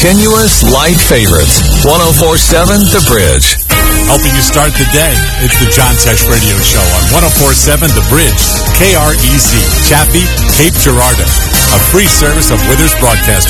continuous light favorites. 104.7 The Bridge. Helping you start the day. It's the John Tesh Radio Show on 104.7 The Bridge. KREZ, Chaffee, Cape Girardeau. A free service of Withers Broadcasting.